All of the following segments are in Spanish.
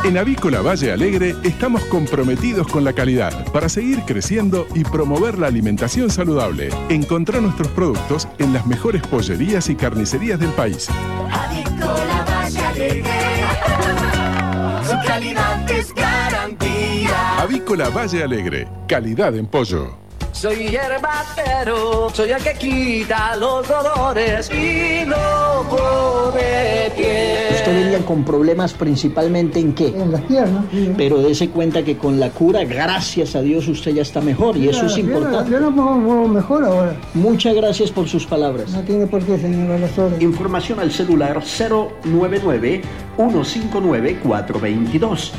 En Avícola Valle Alegre estamos comprometidos con la calidad para seguir creciendo y promover la alimentación saludable. Encontrá nuestros productos en las mejores pollerías y carnicerías del país. Avícola Valle Alegre, su calidad es garantía. Avícola Valle Alegre, calidad en pollo. Soy hierbatero, soy el que quita los dolores y no pone pie. Usted venía con problemas principalmente ¿en qué? En las piernas. Sí. Pero dése cuenta que con la cura, gracias a Dios, usted ya está mejor y eso es importante. Yo no puedo mejor ahora. Muchas gracias por sus palabras. No tiene por qué, señor Alastor. Información al celular 099-159-422.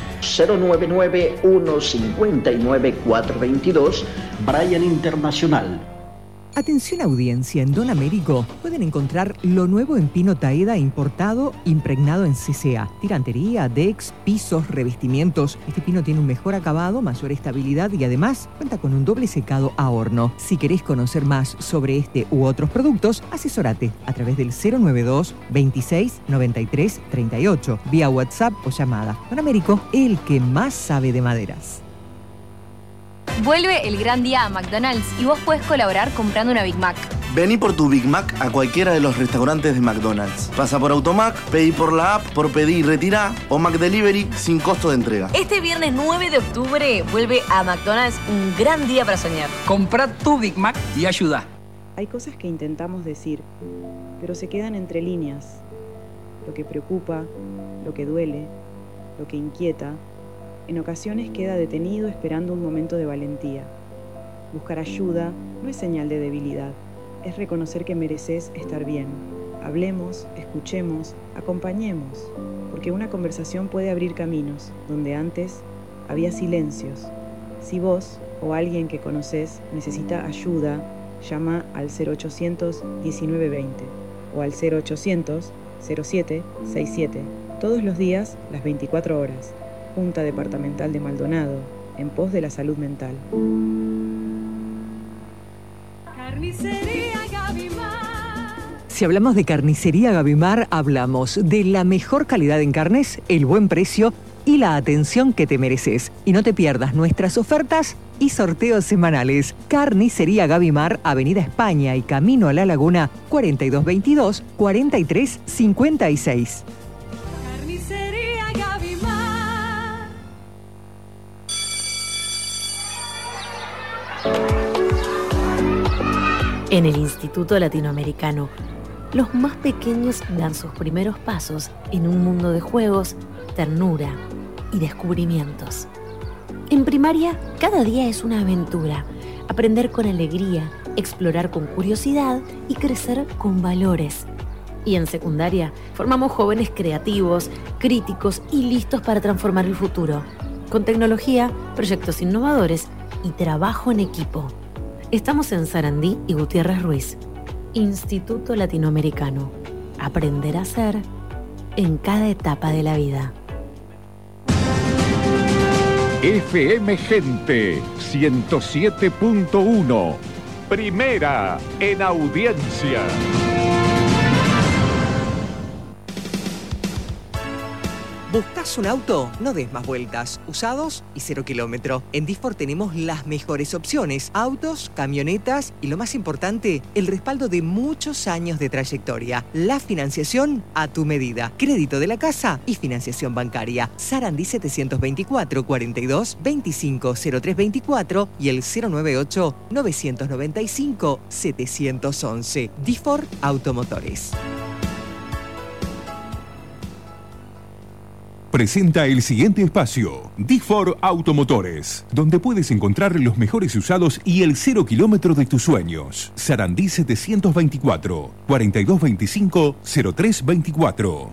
099-159-422. Brian Internacional. Atención audiencia, en Don Américo pueden encontrar lo nuevo en pino taeda importado, impregnado en CCA. Tirantería, decks, pisos, revestimientos. Este pino tiene un mejor acabado, mayor estabilidad y además cuenta con un doble secado a horno. Si querés conocer más sobre este u otros productos, asesorate a través del 092 26 93 38, vía WhatsApp o llamada. Don Américo, el que más sabe de maderas. Vuelve el gran día a McDonald's y vos podés colaborar comprando una Big Mac. Vení por tu Big Mac a cualquiera de los restaurantes de McDonald's. Pasa por Automac, pedí por la app, por pedir y retirá o McDelivery sin costo de entrega. Este viernes 9 de octubre vuelve a McDonald's un gran día para soñar. Comprá tu Big Mac y ayudá. Hay cosas que intentamos decir, pero se quedan entre líneas. Lo que preocupa, lo que duele, lo que inquieta, en ocasiones queda detenido esperando un momento de valentía. Buscar ayuda no es señal de debilidad, es reconocer que mereces estar bien. Hablemos, escuchemos, acompañemos, porque una conversación puede abrir caminos donde antes había silencios. Si vos o alguien que conoces necesita ayuda, llama al 0800 1920 o al 0800 07 67, todos los días, las 24 horas. Junta Departamental de Maldonado, en pos de la salud mental. Carnicería Gabimar. Si hablamos de Carnicería Gabimar, hablamos de la mejor calidad en carnes, el buen precio y la atención que te mereces. Y no te pierdas nuestras ofertas y sorteos semanales. Carnicería Gabimar, Avenida España y Camino a la Laguna, 4222 4356. Carnicería Gabimar. En el Instituto Latinoamericano, los más pequeños dan sus primeros pasos en un mundo de juegos, ternura y descubrimientos. En primaria, cada día es una aventura. Aprender con alegría, explorar con curiosidad y crecer con valores. Y en secundaria, formamos jóvenes creativos, críticos y listos para transformar el futuro. Con tecnología, proyectos innovadores y trabajo en equipo. Estamos en Sarandí y Gutiérrez Ruiz. Instituto Latinoamericano. Aprender a ser en cada etapa de la vida. FM Gente 107.1. Primera en audiencia. ¿Buscas un auto? No des más vueltas. Usados y 0 kilómetro. En Difor tenemos las mejores opciones. Autos, camionetas y lo más importante, el respaldo de muchos años de trayectoria. La financiación a tu medida. Crédito de la casa y financiación bancaria. Sarandí 724 42 25 0324 y el 098 995 711. Difor Automotores. Presenta el siguiente espacio, Difor Automotores, donde puedes encontrar los mejores usados y el 0 kilómetro de tus sueños. Sarandí 724 4225 0324.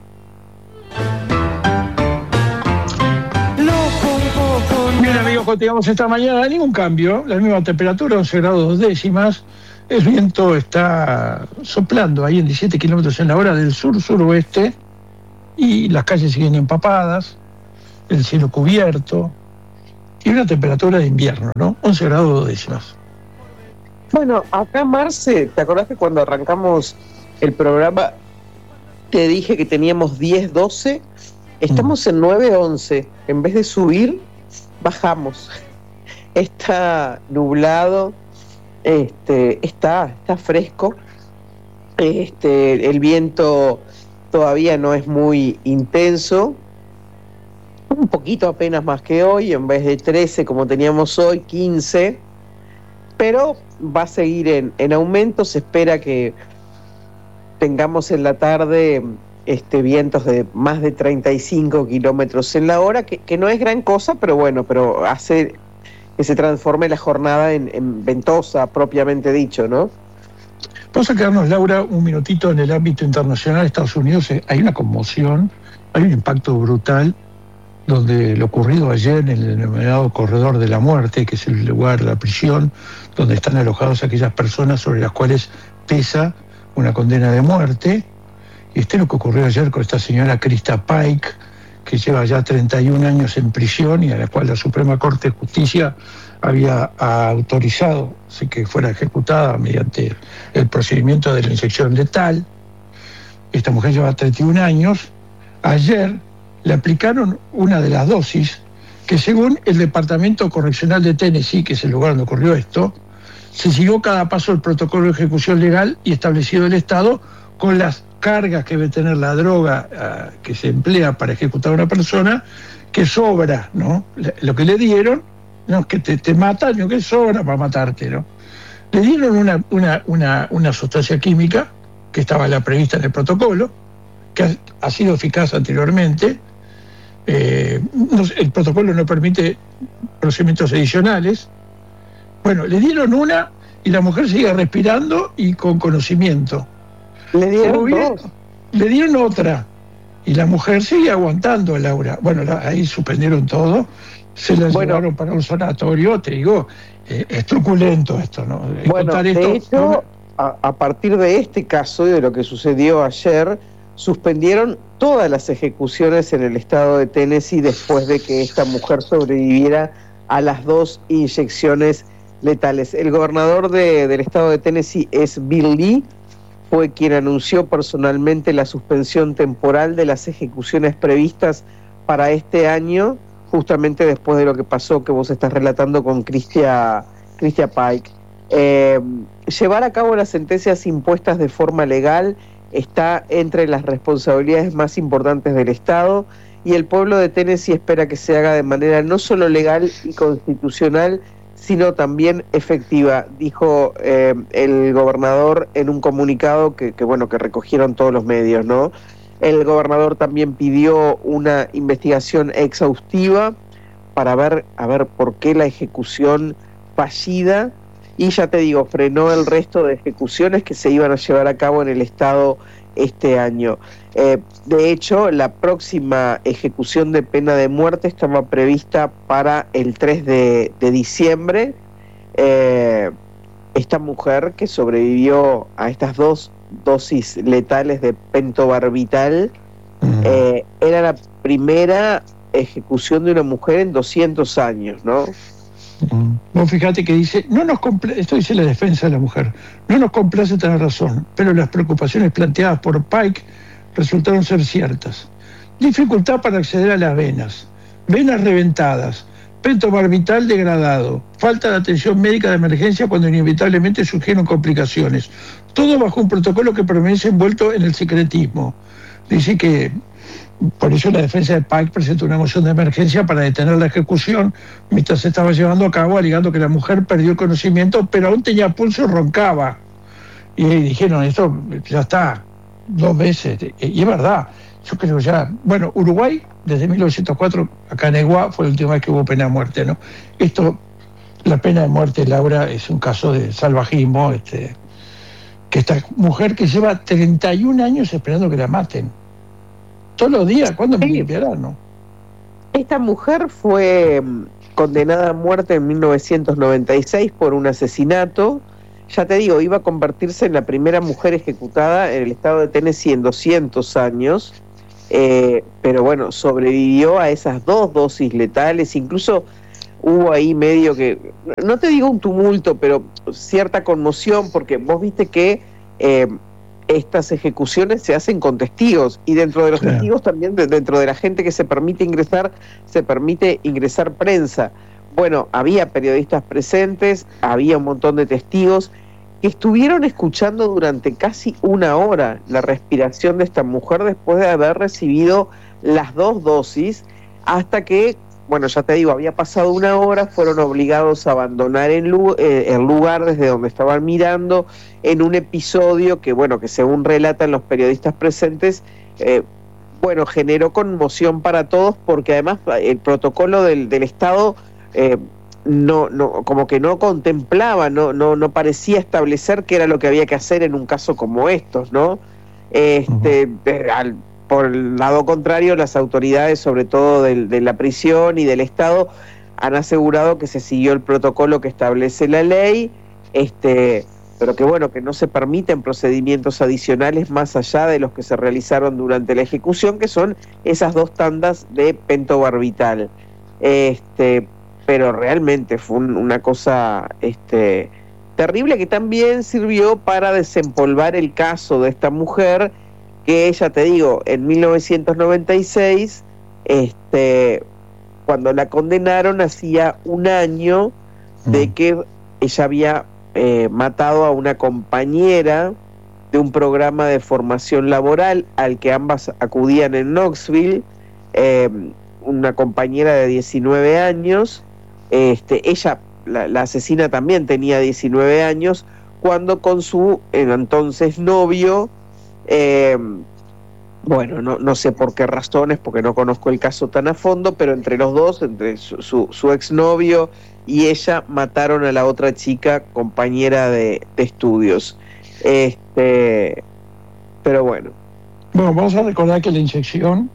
Bien, amigos, continuamos esta mañana. Ningún cambio, la misma temperatura, 11 grados 2 décimas. El viento está soplando ahí en 17 kilómetros en la hora del sur-suroeste. Y las calles siguen empapadas, el cielo cubierto, y una temperatura de invierno, ¿no? 11 grados 2 décimas. Bueno, acá Marce, ¿te acordás que cuando arrancamos el programa te dije que teníamos 10, 12 Estamos en 9:11. En vez de subir, bajamos. Está nublado, está fresco. El viento todavía no es muy intenso. Un poquito apenas más que hoy, en vez de 13 como teníamos hoy, 15. Pero va a seguir en aumento. Se espera que tengamos en la tarde vientos de más de 35 kilómetros en la hora, que no es gran cosa, pero bueno, pero hace que se transforme la jornada en ventosa, propiamente dicho, ¿no? Vamos a quedarnos, Laura, un minutito en el ámbito internacional. Estados Unidos hay una conmoción, hay un impacto brutal, donde lo ocurrido ayer en el denominado Corredor de la Muerte, que es el lugar, la prisión, donde están alojados aquellas personas sobre las cuales pesa una condena de muerte. Y lo que ocurrió ayer con esta señora Krista Pike, que lleva ya 31 años en prisión y a la cual la Suprema Corte de Justicia había autorizado que fuera ejecutada mediante el procedimiento de la inyección letal. Esta mujer lleva 31 años. Ayer le aplicaron una de las dosis que, según el Departamento Correccional de Tennessee, que es el lugar donde ocurrió esto, se siguió cada paso el protocolo de ejecución legal y establecido del Estado, con las cargas que debe tener la droga que se emplea para ejecutar a una persona, que sobra, ¿no? Lo que le dieron, no es que te matan, sino que sobra para matarte, ¿no? Le dieron una sustancia química que estaba prevista en el protocolo, que ha sido eficaz anteriormente. El protocolo no permite procedimientos adicionales. Bueno, le dieron una y la mujer sigue respirando y con conocimiento. Le dieron otra y la mujer sigue aguantando, Laura. Bueno, ahí suspendieron todo, se la llevaron para un sanatorio. Te digo, es truculento esto, ¿no? Bueno, de hecho, a partir de este caso y de lo que sucedió ayer, suspendieron todas las ejecuciones en el estado de Tennessee después de que esta mujer sobreviviera a las 2 inyecciones letales. El gobernador del estado de Tennessee es Bill Lee, fue quien anunció personalmente la suspensión temporal de las ejecuciones previstas para este año, justamente después de lo que pasó, que vos estás relatando con Krista Pike. Llevar a cabo las sentencias impuestas de forma legal está entre las responsabilidades más importantes del Estado, y el pueblo de Tennessee espera que se haga de manera no solo legal y constitucional, sino también efectiva, dijo el gobernador en un comunicado que recogieron todos los medios, ¿no? El gobernador también pidió una investigación exhaustiva para ver por qué la ejecución fallida, y ya te digo, frenó el resto de ejecuciones que se iban a llevar a cabo en el estado este año. De hecho, la próxima ejecución de pena de muerte estaba prevista para el 3 de diciembre. Esta mujer que sobrevivió a estas 2 dosis letales de pentobarbital, era la primera ejecución de una mujer en 200 años, ¿no? Vos fíjate que dice, esto dice la defensa de la mujer, no nos complace tener razón, pero las preocupaciones planteadas por Pike resultaron ser ciertas. Dificultad para acceder a las venas reventadas, pentobarbital degradado, falta de atención médica de emergencia cuando inevitablemente surgieron complicaciones. Todo bajo un protocolo que permanece envuelto en el secretismo. Dice que por eso la defensa de Pike presentó una moción de emergencia para detener la ejecución mientras se estaba llevando a cabo, alegando que la mujer perdió el conocimiento, pero aún tenía pulso y roncaba. Y dijeron, esto ya está, 2 veces. Y es verdad, yo creo ya... Bueno, Uruguay, desde 1904, acá en Eguá, fue la última vez que hubo pena de muerte, ¿no? La pena de muerte, Laura, es un caso de salvajismo, que esta mujer que lleva 31 años esperando que la maten. Todos los días, ¿cuándo me limpiarán, no? Esta mujer fue condenada a muerte en 1996 por un asesinato. Ya te digo, iba a convertirse en la primera mujer ejecutada en el estado de Tennessee en 200 años. Pero bueno, sobrevivió a esas 2 dosis letales. Incluso hubo ahí medio que, no te digo un tumulto, pero cierta conmoción, porque vos viste que estas ejecuciones se hacen con testigos, y dentro de los testigos también, dentro de la gente que se permite ingresar prensa. Bueno, había periodistas presentes, había un montón de testigos que estuvieron escuchando durante casi una hora la respiración de esta mujer después de haber recibido las 2 dosis, hasta que, bueno, ya te digo, había pasado una hora, fueron obligados a abandonar el lugar desde donde estaban mirando, en un episodio que, bueno, que según relatan los periodistas presentes, bueno, generó conmoción para todos, porque además el protocolo del Estado como que no contemplaba, no parecía establecer qué era lo que había que hacer en un caso como estos, ¿no? Por el lado contrario, las autoridades, sobre todo de la prisión y del Estado, han asegurado que se siguió el protocolo que establece la ley, pero que bueno, que no se permiten procedimientos adicionales más allá de los que se realizaron durante la ejecución, que son esas 2 tandas de pentobarbital. Pero realmente fue una cosa terrible, que también sirvió para desempolvar el caso de esta mujer, que ya te digo, en 1996, cuando la condenaron, hacía un año de que ella había matado a una compañera de un programa de formación laboral al que ambas acudían en Knoxville, una compañera de 19 años. Ella, la asesina, también tenía 19 años, cuando con su entonces novio, bueno, no sé por qué razones, porque no conozco el caso tan a fondo, pero entre los dos, entre su exnovio y ella, mataron a la otra chica, compañera de estudios. Pero bueno. Bueno, vamos a recordar que la inyección,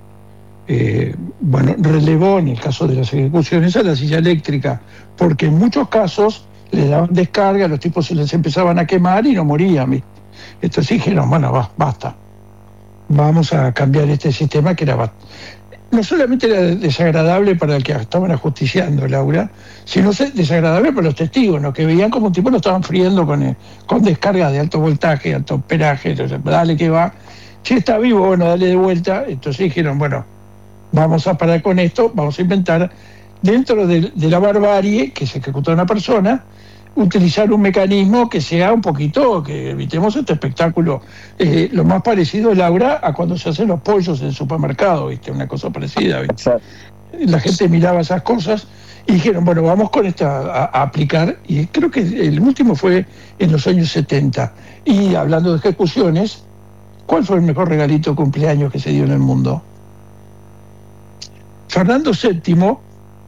relevó en el caso de las ejecuciones a la silla eléctrica, porque en muchos casos le daban descarga, los tipos se les empezaban a quemar y no morían. Entonces dijeron, bueno, basta, vamos a cambiar este sistema, que era no solamente era desagradable para el que estaban ajusticiando, Laura, sino desagradable para los testigos, ¿no? Que veían como un tipo lo estaban friendo con descargas de alto voltaje, alto amperaje. Entonces, dale que va, si está vivo, bueno, dale de vuelta. Entonces dijeron, bueno, vamos a parar con esto, vamos a inventar, dentro de la barbarie que se ejecutó a una persona, utilizar un mecanismo que sea un poquito, que evitemos este espectáculo, lo más parecido, Laura, a cuando se hacen los pollos en el supermercado, ¿viste? Una cosa parecida, ¿viste? La gente miraba esas cosas y dijeron, bueno, vamos con esta a aplicar, y creo que el último fue en los años 70. Y hablando de ejecuciones, ¿cuál fue el mejor regalito de cumpleaños que se dio en el mundo? Fernando VII,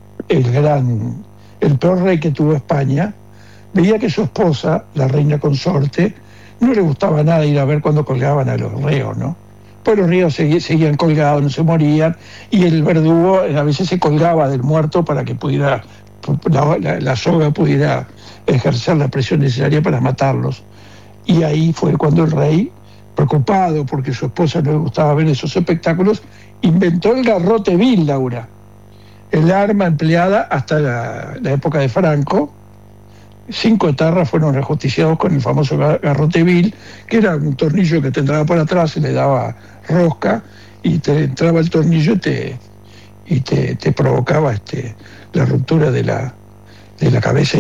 el peor rey que tuvo España, veía que su esposa, la reina consorte, no le gustaba nada ir a ver cuando colgaban a los reos, ¿no? Pues los reos seguían colgados, no se morían, y el verdugo a veces se colgaba del muerto para que pudiera, la soga pudiera ejercer la presión necesaria para matarlos. Y ahí fue cuando el rey, preocupado porque su esposa no le gustaba ver esos espectáculos, inventó el garrote vil, Laura, el arma empleada hasta la época de Franco. 5 etarras fueron ajusticiados con el famoso garrote vil, que era un tornillo que te entraba por atrás, se le daba rosca y te entraba el tornillo y te provocaba la ruptura de la cabeza y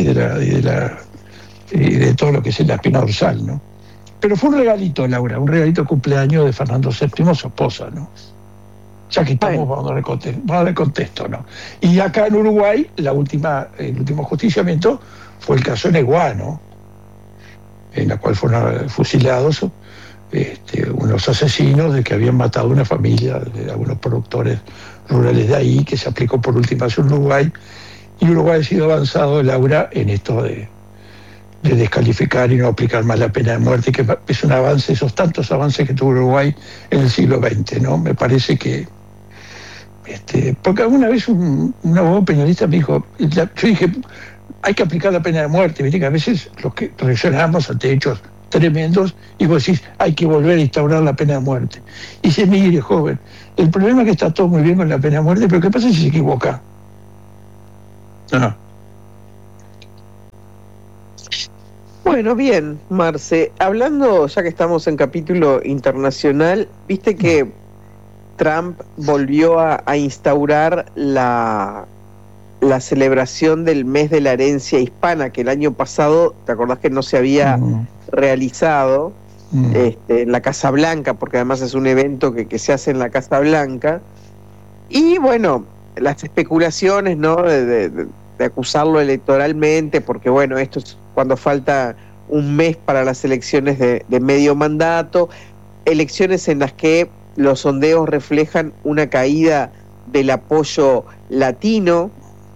de todo lo que es la espina dorsal, ¿no? Pero fue un regalito, Laura, un regalito de cumpleaños de Fernando VII, su esposa, ¿no? Ya que estamos, vamos a darle contexto, ¿no? Y acá en Uruguay, el último ajusticiamiento fue el caso Neguá, ¿no? En la cual fueron fusilados unos asesinos de que habían matado a una familia de algunos productores rurales de ahí, que se aplicó por última vez en Uruguay, y Uruguay ha sido avanzado, Laura, en esto de descalificar y no aplicar más la pena de muerte, que es un avance, esos tantos avances que tuvo Uruguay en el siglo XX, ¿no? Me parece que porque alguna vez un abogado penalista me dijo, yo dije, hay que aplicar la pena de muerte, ¿viste? Que a veces los que reaccionamos ante hechos tremendos y vos decís, hay que volver a instaurar la pena de muerte. Y dice, mire, joven, el problema es que está todo muy bien con la pena de muerte, pero ¿qué pasa si se equivoca? No. Bueno, bien, Marce. Hablando, ya que estamos en capítulo internacional, viste que Trump volvió a instaurar la celebración del mes de la herencia hispana, que el año pasado, ¿te acordás que no se había realizado en la Casa Blanca? Porque además es un evento que se hace en la Casa Blanca. Y bueno, las especulaciones, ¿no? de acusarlo electoralmente, porque bueno, esto es cuando falta un mes para las elecciones de medio mandato, elecciones en las que los sondeos reflejan una caída del apoyo latino,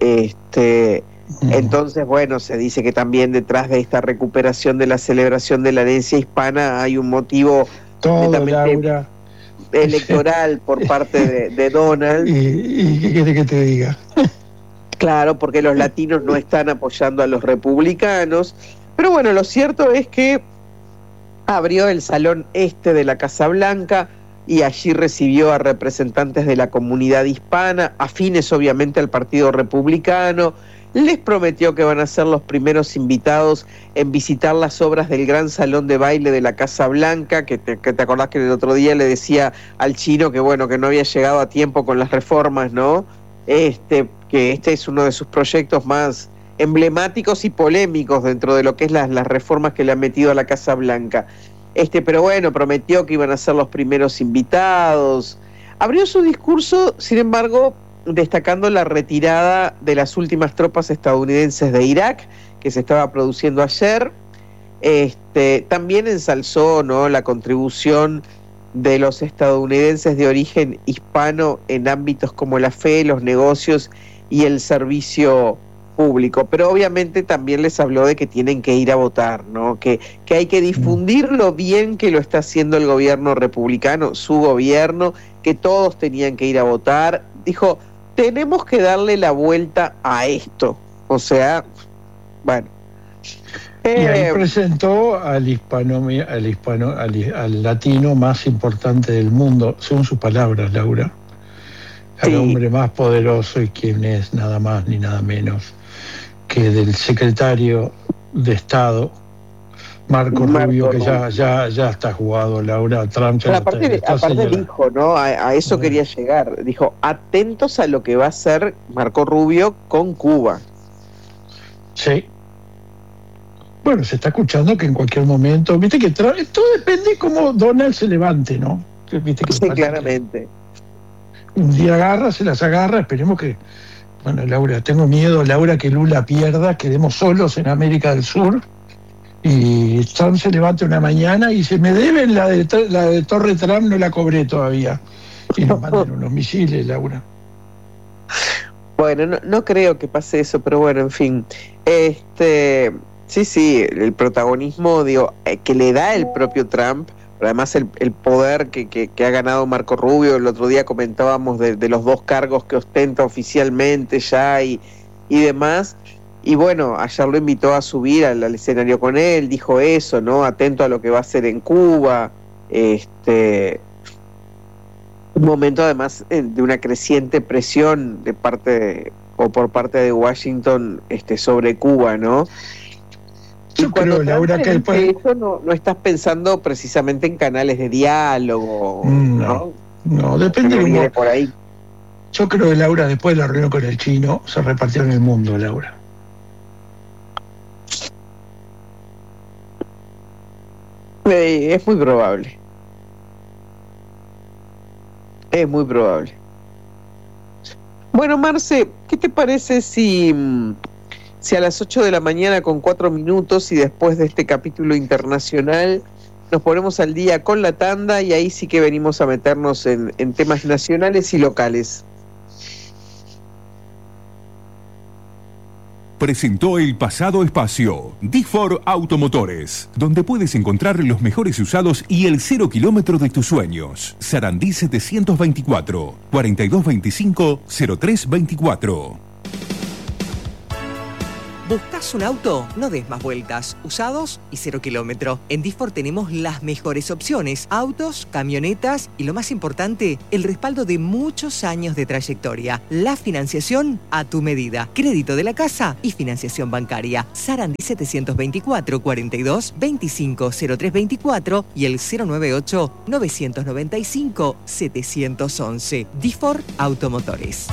entonces bueno, se dice que también detrás de esta recuperación de la celebración de la herencia hispana hay un motivo netamente electoral por parte de Donald. ¿Y qué quiere que te diga? Claro, porque los latinos no están apoyando a los republicanos. Pero bueno, lo cierto es que abrió el Salón Este de la Casa Blanca y allí recibió a representantes de la comunidad hispana, afines obviamente al Partido Republicano. Les prometió que van a ser los primeros invitados en visitar las obras del gran salón de baile de la Casa Blanca, que te acordás que el otro día le decía al chino que bueno, que no había llegado a tiempo con las reformas, ¿no? Que este es uno de sus proyectos más emblemáticos y polémicos dentro de lo que es las reformas que le han metido a la Casa Blanca. Pero bueno, prometió que iban a ser los primeros invitados. Abrió su discurso, sin embargo, destacando la retirada de las últimas tropas estadounidenses de Irak, que se estaba produciendo ayer. También ensalzó, ¿no?, la contribución de los estadounidenses de origen hispano en ámbitos como la fe, los negocios y el servicio público, pero obviamente también les habló de que tienen que ir a votar, ¿no? Que hay que difundir lo bien que lo está haciendo el gobierno republicano, su gobierno, que todos tenían que ir a votar. Dijo, tenemos que darle la vuelta a esto. O sea, bueno. Y ahí presentó al latino más importante del mundo, según sus palabras, Laura. Al hombre más poderoso, y quien es nada más ni nada menos que del secretario de Estado, Marco Rubio, que ya está jugado, Laura. Trump ya aparte dijo, ¿no? A eso quería llegar. Dijo, atentos a lo que va a hacer Marco Rubio con Cuba. Sí. Bueno, se está escuchando que en cualquier momento, viste que todo depende cómo Donald se levante, ¿no? ¿Viste que sí, claramente. Un día se las agarra, esperemos que... Bueno, Laura, tengo miedo, Laura, que Lula pierda, quedemos solos en América del Sur y Trump se levante una mañana y se me deben la de Torre Trump, no la cobré todavía. Y nos manden unos misiles, Laura. Bueno, no creo que pase eso, pero bueno, en fin. Sí, el protagonismo, que le da el propio Trump, pero además el poder que ha ganado Marco Rubio. El otro día comentábamos de los 2 cargos que ostenta oficialmente ya y demás. Y bueno, ayer lo invitó a subir al escenario con él, dijo eso, ¿no? Atento a lo que va a hacer en Cuba. Un momento además de una creciente presión por parte de Washington sobre Cuba, ¿no? Yo creo, Laura, que después... Eso no estás pensando precisamente en canales de diálogo, ¿no? No, depende de viene por ahí. Yo creo que, Laura, después de la reunión con el chino, se repartió en el mundo, Laura. Es muy probable. Es muy probable. Bueno, Marce, ¿qué te parece si a las 8 de la mañana con 4 minutos y después de este capítulo internacional nos ponemos al día con la tanda y ahí sí que venimos a meternos en temas nacionales y locales? Presentó el pasado espacio D4 Automotores, donde puedes encontrar los mejores usados y el 0 kilómetro de tus sueños. Sarandí 724 4225 0324. ¿Buscas un auto? No des más vueltas. Usados y 0 kilómetro. En Disfor tenemos las mejores opciones. Autos, camionetas y lo más importante, el respaldo de muchos años de trayectoria. La financiación a tu medida. Crédito de la casa y financiación bancaria. Sarandí 724 42 25 0324 y el 098 995 711. Disfor Automotores.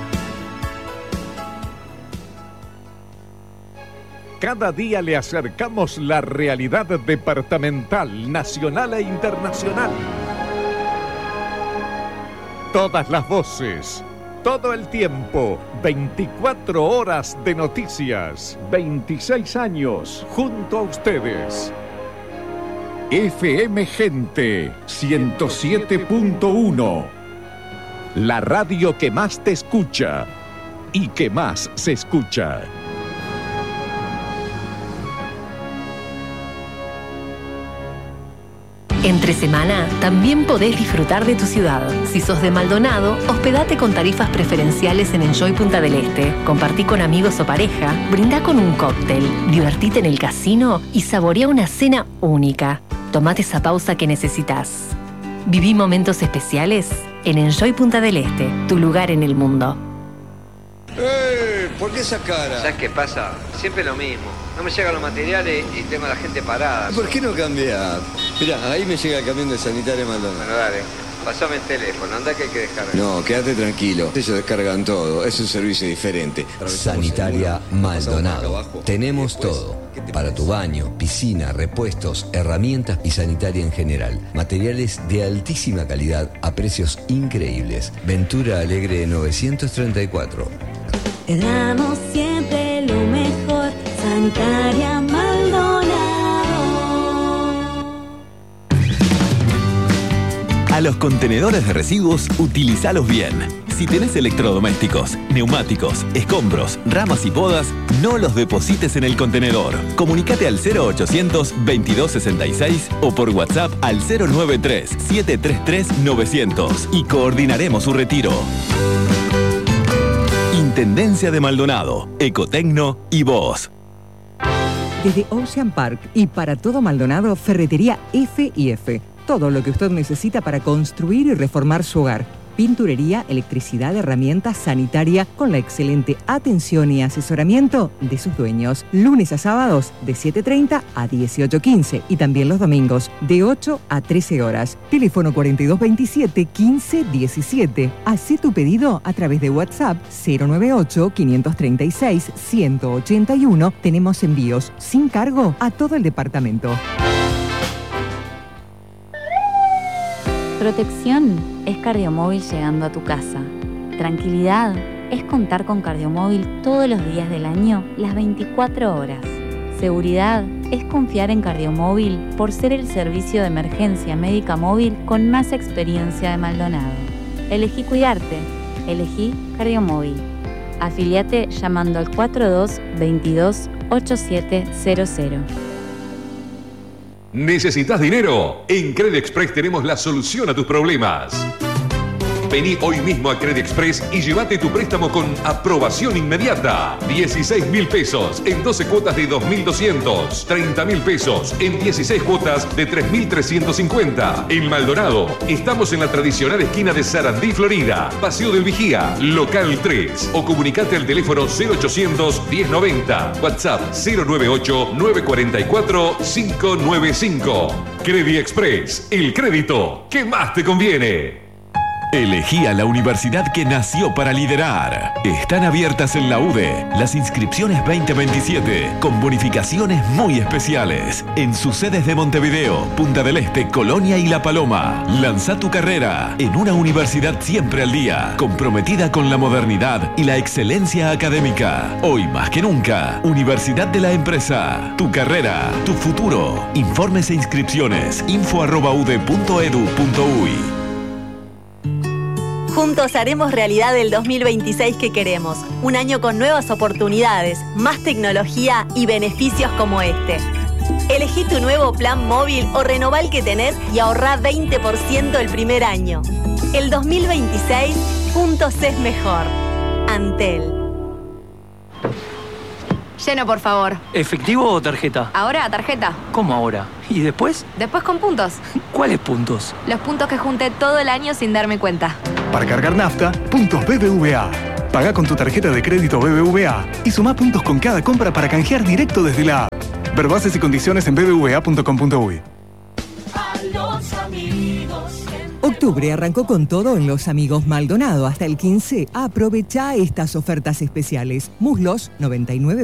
Cada día le acercamos la realidad departamental, nacional e internacional. Todas las voces, todo el tiempo, 24 horas de noticias, 26 años junto a ustedes. FM Gente 107.1, la radio que más te escucha y que más se escucha. Entre semana también podés disfrutar de tu ciudad. Si sos de Maldonado, hospedate con tarifas preferenciales en Enjoy Punta del Este. Compartí con amigos o pareja, brindá con un cóctel, divertite en el casino y saborea una cena única. Tomate esa pausa que necesitas. Viví momentos especiales en Enjoy Punta del Este, tu lugar en el mundo. ¿Por qué esa cara? ¿Sabes qué pasa? Siempre lo mismo. No me llegan los materiales y tengo a la gente parada. ¿Por qué no cambiar? Mirá, ahí me llega el camión de Sanitaria Maldonado. Bueno, dale. Pasame el teléfono, anda que hay que descargar. No, quédate tranquilo. Ellos descargan todo. Es un servicio diferente. Sanitaria Maldonado. Tenemos todo. Para tu baño, piscina, repuestos, herramientas y sanitaria en general. Materiales de altísima calidad a precios increíbles. Ventura Alegre 934. Te damos siempre lo mejor. Sanitaria Maldonado. A los contenedores de residuos, utilizalos bien. Si tenés electrodomésticos, neumáticos, escombros, ramas y podas, no los deposites en el contenedor. Comunicate al 0800 2266 o por WhatsApp al 093 733 900 y coordinaremos su retiro. Intendencia de Maldonado, Ecotecno y vos. Desde Ocean Park y para todo Maldonado, Ferretería F&F. Todo lo que usted necesita para construir y reformar su hogar. Pinturería, electricidad, herramientas, sanitaria, con la excelente atención y asesoramiento de sus dueños. Lunes a sábados de 7:30 a 18:15 y también los domingos de 8 a 13 horas. Teléfono 4227-1517. Haz tu pedido a través de WhatsApp 098-536-181. Tenemos envíos sin cargo a todo el departamento. Protección es Cardiomóvil llegando a tu casa. Tranquilidad es contar con Cardiomóvil todos los días del año, las 24 horas. Seguridad es confiar en Cardiomóvil por ser el servicio de emergencia médica móvil con más experiencia de Maldonado. Elegí cuidarte. Elegí Cardiomóvil. Afiliate llamando al 4222-8700. ¿Necesitas dinero? En Credit Express tenemos la solución a tus problemas. Vení hoy mismo a Credit Express y llévate tu préstamo con aprobación inmediata. 16.000 pesos en 12 cuotas de 2.200. 30.000 pesos en 16 cuotas de 3.350. En Maldonado, estamos en la tradicional esquina de Sarandí, Florida. Paseo del Vigía, local 3. O comunicate al teléfono 0800 1090. WhatsApp 098 944 595. Credit Express, el crédito que más te conviene. Elegí a la universidad que nació para liderar. Están abiertas en la UDE las inscripciones 2027 con bonificaciones muy especiales en sus sedes de Montevideo, Punta del Este, Colonia y La Paloma. Lanza tu carrera en una universidad siempre al día, comprometida con la modernidad y la excelencia académica. Hoy más que nunca, Universidad de la Empresa. Tu carrera, tu futuro. Informes e inscripciones info@ude.edu.uy. Juntos haremos realidad el 2026 que queremos. Un año con nuevas oportunidades, más tecnología y beneficios como este. Elegí tu nuevo plan móvil o renová el que tenés y ahorrá 20% el primer año. El 2026, juntos es mejor. Antel. Lleno, por favor. ¿Efectivo o tarjeta? Ahora, tarjeta. ¿Cómo ahora? ¿Y después? Después con puntos. ¿Cuáles puntos? Los puntos que junté todo el año sin darme cuenta. Para cargar nafta, puntos BBVA. Paga con tu tarjeta de crédito BBVA y sumá puntos con cada compra para canjear directo desde la app. Ver bases y condiciones en bbva.com.uy. Octubre arrancó con todo en Los Amigos Maldonado. Hasta el 15, aprovecha estas ofertas especiales. Muslos, 99